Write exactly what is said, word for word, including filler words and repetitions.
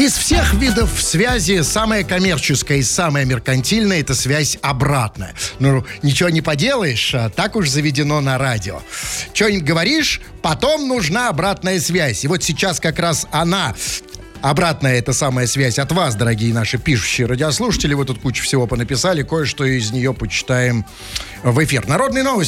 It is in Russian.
Из всех видов связи самая коммерческая и самая меркантильная — это связь обратная. Ну, ничего не поделаешь, так уж заведено на радио. Что-нибудь говоришь, потом нужна обратная связь. И вот сейчас как раз она... Обратная эта самая связь от вас, дорогие наши пишущие радиослушатели. Вы тут кучу всего понаписали, кое-что из нее почитаем в эфир. Народные новости.